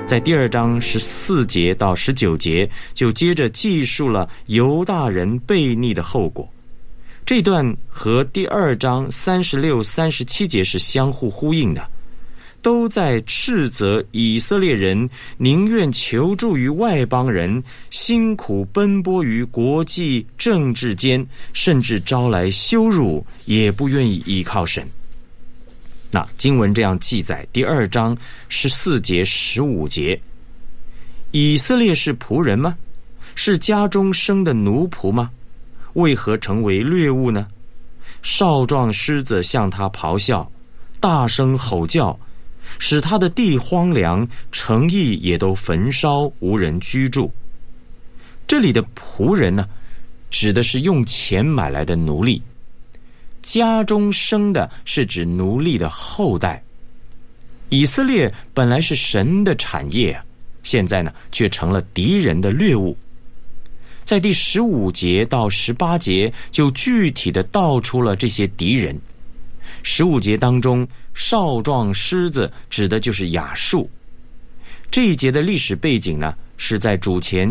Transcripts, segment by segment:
在第2章14节到19节就接着记述了犹大人悖逆的后果。这段和第2章36、37节是相互呼应的，都在斥责以色列人宁愿求助于外邦人，辛苦奔波于国际政治间，甚至招来羞辱，也不愿意依靠神。那经文这样记载，第2章14节、15节，以色列是仆人吗？是家中生的奴仆吗？为何成为掠物呢？少壮狮子向他咆哮，大声吼叫，使他的地荒凉，城邑也都焚烧，无人居住。这里的仆人呢，指的是用钱买来的奴隶，家中生的是指奴隶的后代。以色列本来是神的产业啊，现在呢却成了敌人的掠物。在第15节到18节就具体的道出了这些敌人。15节当中，少壮狮子指的就是亚述。这一节的历史背景呢，是在主前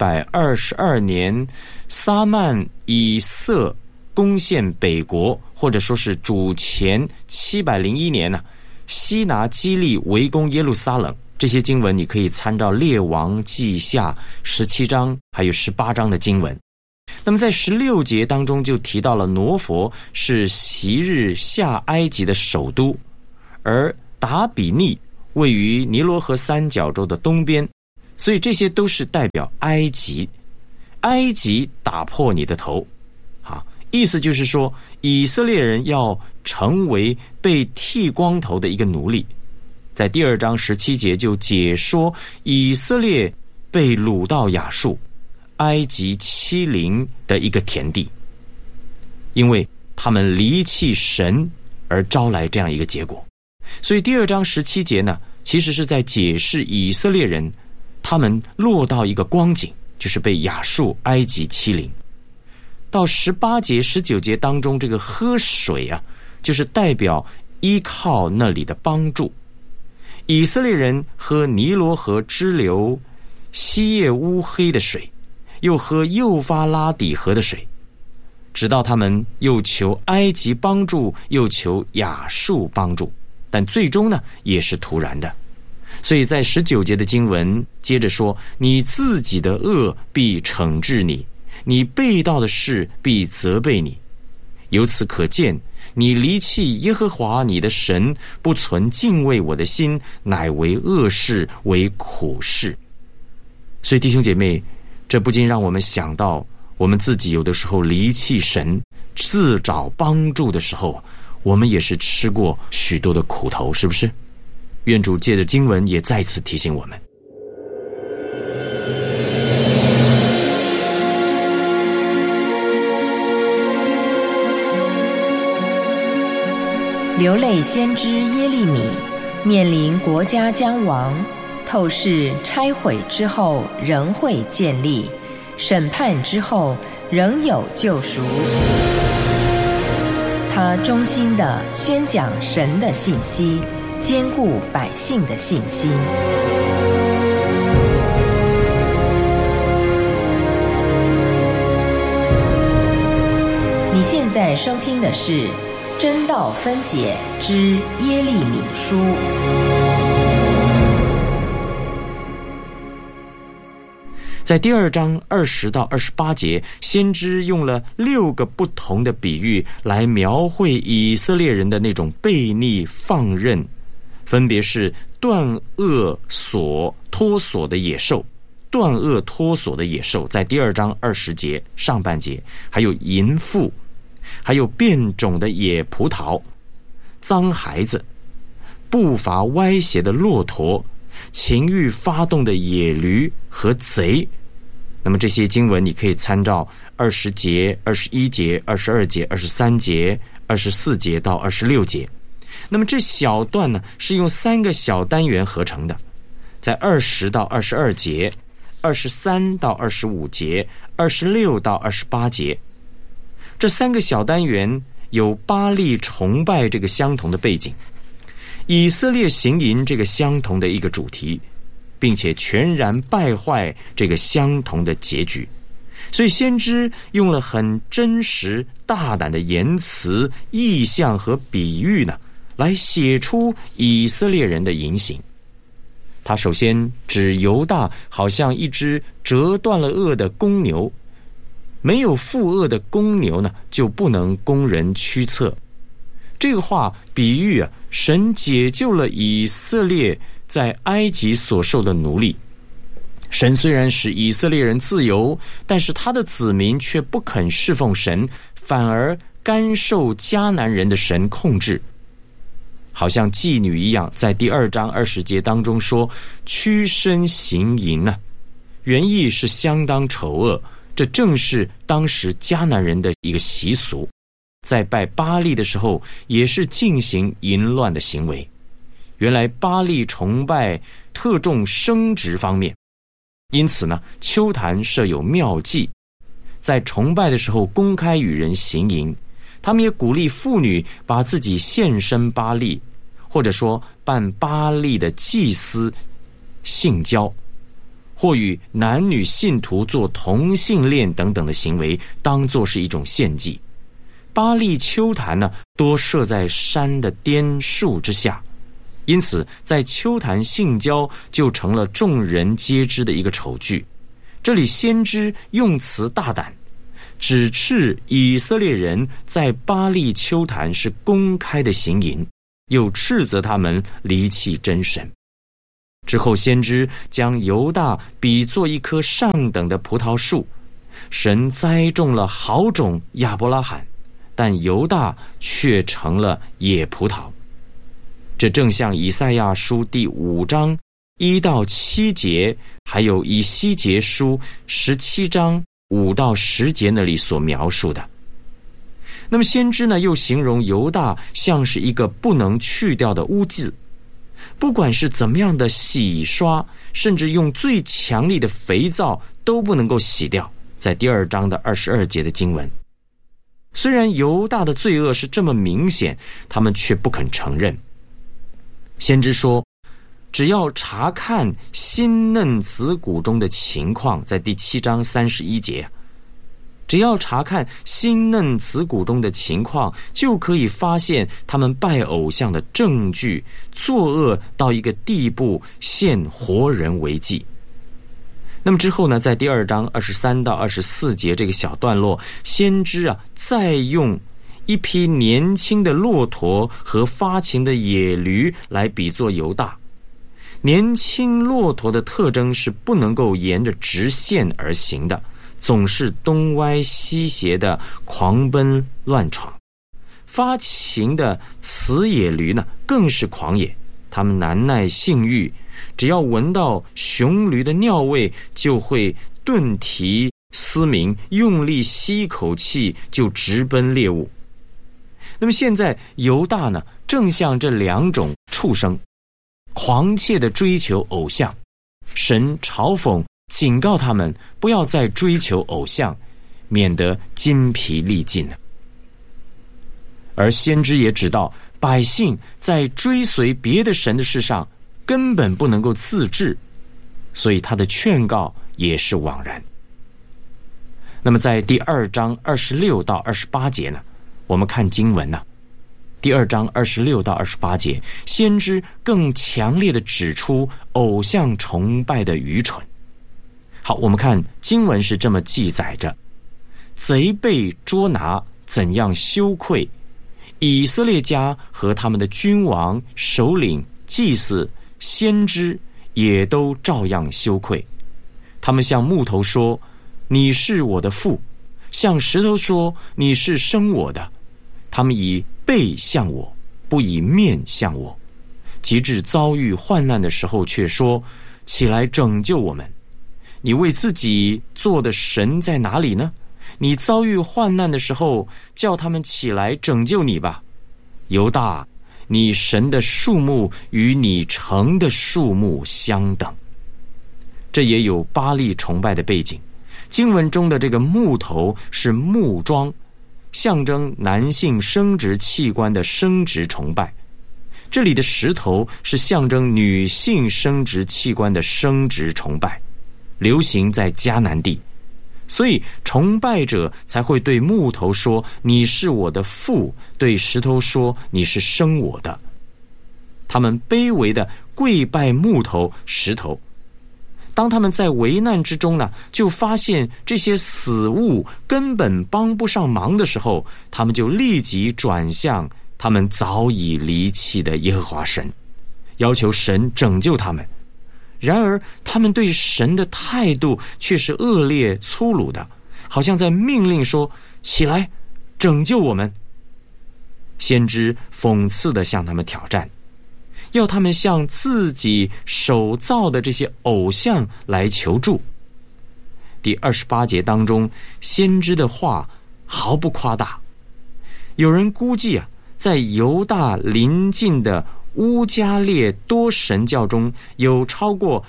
722年，撒曼以色攻陷北国，或者说是主前701年呢，西拿基利围攻耶路撒冷。这些经文你可以参照列王记下17章还有18章的经文。那么在16节当中就提到了挪佛是昔日下埃及的首都，而达比尼位于尼罗河三角洲的东边，所以这些都是代表埃及。埃及打破你的头，意思就是说以色列人要成为被剃光头的一个奴隶。在第2章17节就解说以色列被掳到亚述，埃及欺凌的一个田地，因为他们离弃神而招来这样一个结果。所以第2章17节呢，其实是在解释以色列人他们落到一个光景，就是被亚述、埃及欺凌。到18节、19节当中，这个喝水啊，就是代表依靠那里的帮助。以色列人喝尼罗河支流西叶乌黑的水，又喝幼发拉底河的水，直到他们又求埃及帮助，又求亚述帮助，但最终呢也是徒然的。所以在19节的经文接着说，你自己的恶必惩治你，你背道的事必责备你。由此可见，你离弃耶和华你的神，不存敬畏我的心，乃为恶事，为苦事。所以弟兄姐妹，这不禁让我们想到，我们自己有的时候离弃神，自找帮助的时候，我们也是吃过许多的苦头，是不是？愿主借着经文也再次提醒我们。 流泪先知耶利米面临国家将亡，透视拆毁之后仍会建立，审判之后仍有救赎。他忠心地宣讲神的信息，坚固百姓的信心。你现在收听的是真道分解之耶利米书。 在第2章20到28节，先知用了6个不同的比喻来描绘以色列人的那种悖逆放任，分别是断恶索脱索的野兽，断恶脱索的野兽在第2章20节上半节，还有淫妇，还有变种的野葡萄，脏孩子，步伐歪斜的骆驼，情欲发动的野驴和贼。那么这些经文你可以参照20节、21节、22节、23节、24节到26节。那么这小段呢，是用3个小单元合成的，在20到22节、23到25节、26到28节。这3个小单元有巴力崇拜这个相同的背景，以色列行淫这个相同的一个主题， 并且全然败坏这个相同的结局。所以先知用了很真实大胆的言辞、意象和比喻呢，来写出以色列人的言行。他首先指犹大好像一只折断了轭的公牛，没有负轭的公牛呢，就不能供人驱策。这个话比喻神解救了以色列在埃及所受的奴隶。神虽然使以色列人自由，但是他的子民却不肯侍奉神，反而甘受迦南人的神控制，好像妓女一样。在第2章20节当中说，屈身行淫呢，原意是相当丑恶。这正是当时迦南人的一个习俗，在拜巴力的时候也是进行淫乱的行为。原来巴力崇拜特重生殖方面，因此呢，丘坛设有庙妓，在崇拜的时候公开与人行淫。他们也鼓励妇女把自己献身巴力，或者说办巴力的祭司性交，或与男女信徒做同性恋等等的行为，当作是一种献祭。巴力丘坛呢，多设在山的巅树之下，因此在丘坛性交就成了众人皆知的一个丑剧。这里先知用词大胆，指斥以色列人在巴力丘坛是公开的行淫，又斥责他们离弃真神。之后先知将犹大比作一棵上等的葡萄树，神栽种了好种亚伯拉罕，但犹大却成了野葡萄。这正像以赛亚书第5章1到7节，还有以西结书17章5到10节那里所描述的。那么先知呢，又形容犹大像是一个不能去掉的污渍，不管是怎么样的洗刷，甚至用最强力的肥皂都不能够洗掉。在第2章的22节的经文，虽然犹大的罪恶是这么明显，他们却不肯承认。先知说，只要查看新嫩子骨中的情况，在第7章31节，只要查看新嫩子骨中的情况，就可以发现他们拜偶像的证据，作恶到一个地步，献活人为祭。那么之后呢，在第2章23到24节这个小段落，先知再用一匹年轻的骆驼和发情的野驴来比作犹大。年轻骆驼的特征是不能够沿着直线而行的，总是东歪西斜的狂奔乱闯。发情的雌野驴呢，更是狂野，它们难耐性欲，只要闻到雄驴的尿味，就会顿蹄嘶鸣，用力吸一口气，就直奔猎物。那么现在犹大呢，正像这2种畜生，狂切地追求偶像。神嘲讽警告他们不要再追求偶像，免得筋疲力尽了。而先知也知道，百姓在追随别的神的事上根本不能够自制，所以他的劝告也是枉然。那么在第2章26到28节呢，我们看经文呢，第2章26到28节，先知更强烈地指出偶像崇拜的愚蠢。好，我们看经文是这么记载着：贼被捉拿，怎样羞愧，以色列家和他们的君王、首领、祭司、先知也都照样羞愧。他们向木头说，你是我的父，向石头说，你是生我的。他们以背向我，不以面向我。及至遭遇患难的时候，却说，起来拯救我们。你为自己做的神在哪里呢？你遭遇患难的时候，叫他们起来拯救你吧。犹大，你神的数目与你城的数目相等。这也有巴力崇拜的背景。经文中的这个木头是木桩，象征男性生殖器官的生殖崇拜。 这里的石头是象征女性生殖器官的生殖崇拜，流行在迦南地，所以崇拜者才会对木头说你是我的父，对石头说你是生我的。他们卑微的跪拜木头石头，当他们在危难之中呢，就发现这些死物根本帮不上忙的时候，他们就立即转向他们早已离弃的耶和华神，要求神拯救他们。然而他们对神的态度却是恶劣粗鲁的，好像在命令说起来拯救我们。先知讽刺地向他们挑战，要他们向自己手造的这些偶像来求助。第28节当中，先知的话毫不夸大。有人估计在犹大邻近的乌加列多神教中有超过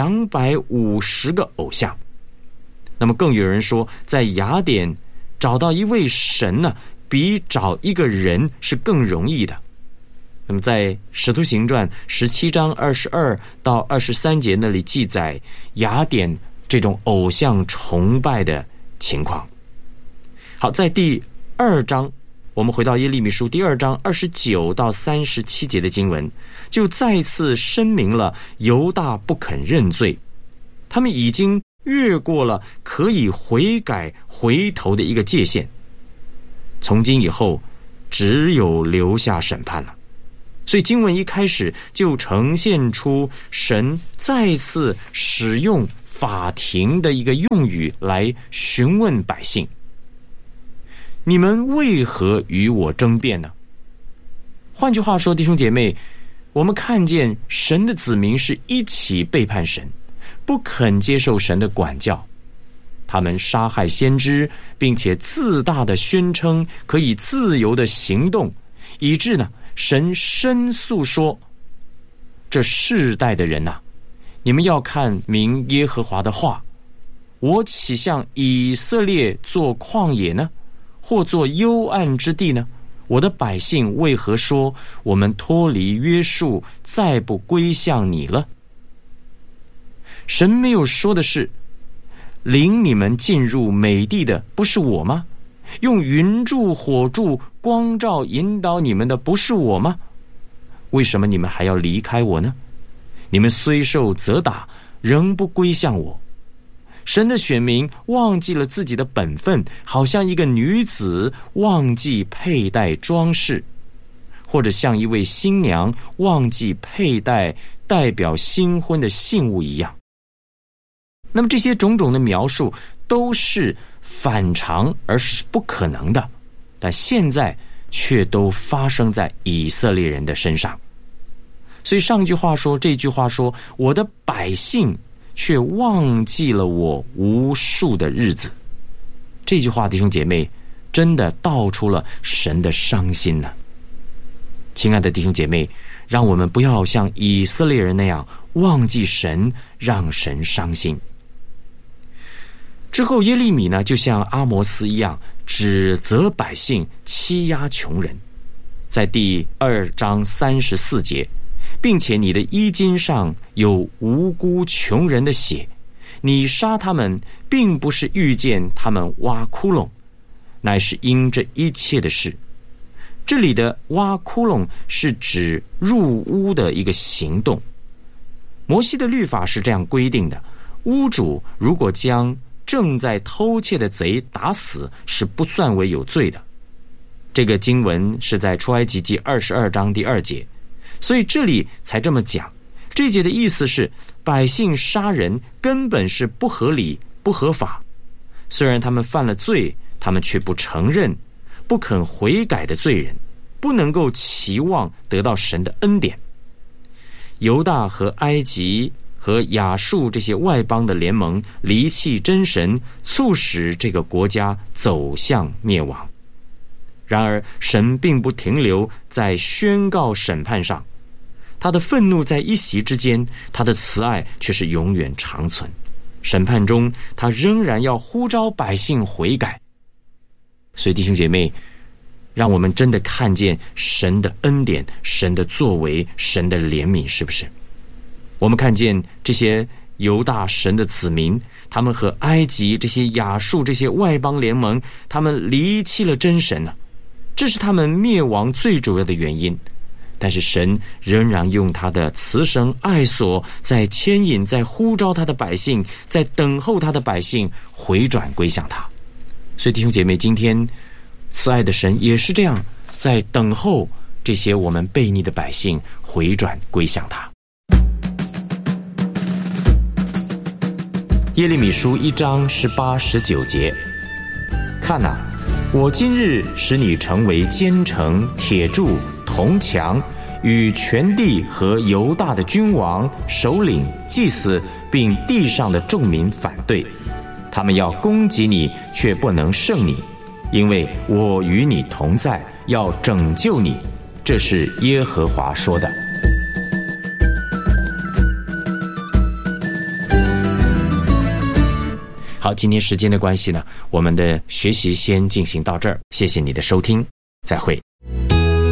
250个偶像。那么更有人说，在雅典找到一位神呢，比找一个人是更容易的。那么在使徒行传17章22到23节那里记载雅典这种偶像崇拜的情况。好，在第2章，我们回到耶利米书第2章29到37节的经文，就再次声明了犹大不肯认罪，他们已经越过了可以悔改回头的一个界限，从今以后只有留下审判了。所以经文一开始就呈现出神再次使用法庭的一个用语来询问百姓，你们为何与我争辩呢？换句话说，弟兄姐妹，我们看见神的子民是一起背叛神，不肯接受神的管教，他们杀害先知，并且自大的宣称可以自由的行动，以致呢神申诉说，这世代的人你们要看明耶和华的话，我岂向以色列做旷野呢，或做幽暗之地呢？我的百姓为何说我们脱离约束，再不归向你了？神没有说的是，领你们进入美地的不是我吗？用云柱火柱光照引导你们的不是我吗？为什么你们还要离开我呢？你们虽受责打，仍不归向我。神的选民忘记了自己的本分，好像一个女子忘记佩戴装饰，或者像一位新娘忘记佩戴代表新婚的信物一样。那么这些种种的描述都是反常而是不可能的，但现在却都发生在以色列人的身上。所以上一句话说，这句话说，我的百姓却忘记了我无数的日子。这句话弟兄姐妹真的道出了神的伤心呢。亲爱的弟兄姐妹，让我们不要像以色列人那样忘记神，让神伤心。之后耶利米呢，就像阿摩斯一样指责百姓欺压穷人，在第2章34节，并且你的衣襟上有无辜穷人的血，你杀他们并不是遇见他们挖窟窿，乃是因这一切的事。这里的挖窟窿是指入屋的一个行动。摩西的律法是这样规定的，屋主如果将正在偷窃的贼打死，是不算为有罪的。这个经文是在出埃及记22章第2节，所以这里才这么讲。这节的意思是，百姓杀人根本是不合理、不合法。虽然他们犯了罪，他们却不承认、不肯悔改的罪人，不能够期望得到神的恩典。犹大和埃及和亚述这些外邦的联盟离弃真神，促使这个国家走向灭亡。然而神并不停留在宣告审判上，他的愤怒在一息之间，他的慈爱却是永远长存。审判中他仍然要呼召百姓悔改。所以弟兄姐妹， 让我们真的看见神的恩典、神的作为、神的怜悯，是不是？我们看见这些犹大神的子民，他们和埃及这些亚述这些外邦联盟，他们离弃了真神啊，这是他们灭亡最主要的原因。但是神仍然用他的慈神爱所，在牵引，在呼召他的百姓，在等候他的百姓回转归向他。所以弟兄姐妹，今天慈爱的神也是这样，在等候这些我们悖逆的百姓回转归向他。耶利米书1章18、19节，看哪，我今日使你成为坚城、铁柱、铜墙，与全地和犹大的君王、首领、祭司，并地上的众民反对。他们要攻击你，却不能胜你，因为我与你同在，要拯救你。这是耶和华说的。好，今天时间的关系呢，我们的学习先进行到这儿，谢谢你的收听，再会。